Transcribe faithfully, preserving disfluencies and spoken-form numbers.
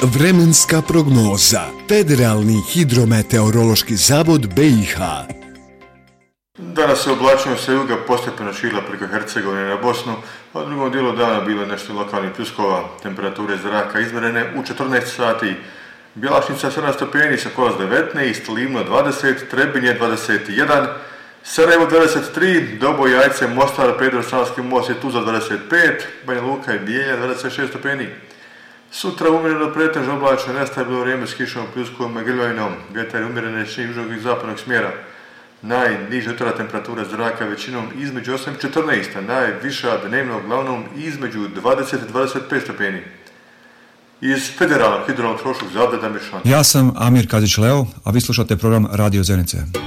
Vremenska prognoza. Federalni hidrometeorološki zavod B i H. Danas se oblačenje sa juga postepeno širila preko Hercegovine na Bosnu, a u drugom dijelu dana bilo je nešto lokalnih pljuskova. Temperature zraka izmjerene u četrnaest sati. Bjelašnica sedam stupnjeva, Sokolac devetnaest, Livno dvadeset, Trebinje dvadeset jedan, Sarajevo dvadeset tri, Doboj, Jajce, Mostar, Pedro, Savski most i Tuzla dvadeset pet, Banja Luka i Bijelja dvadeset šest stupnjeva. Sutra umjereno pretežno oblačno, nestabilno vrijeme s kišom, pljuskom i grljavinom, vjetar je umjerene s južnog i zapadnog smjera. Najniža jutarnja temperatura zraka većinom između osam i četrnaest, a najviša dnevno uglavnom između dvadeset i dvadeset pet stupnjeva. Iz Federalnog hidrometeorološkog zavoda Damir Šantić. Ja sam Amir Kazić Leo, a vi slušate program Radio Zenice.